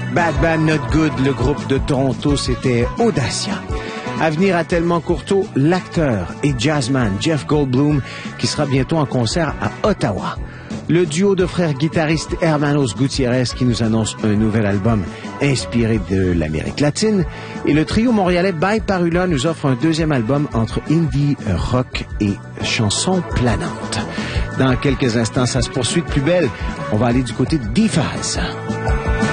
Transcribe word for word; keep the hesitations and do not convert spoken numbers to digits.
Bad Bad Not Good, le groupe de Toronto, c'était Audacia. À venir à Tellement Courteau, l'acteur et jazzman Jeff Goldblum, qui sera bientôt en concert à Ottawa. Le duo de frères guitaristes Hermanos Gutiérrez, qui nous annonce un nouvel album inspiré de l'Amérique latine. Et le trio montréalais By Parula nous offre un deuxième album entre indie, rock et chansons planantes. Dans quelques instants, ça se poursuit de plus belle. On va aller du côté de D-Phase.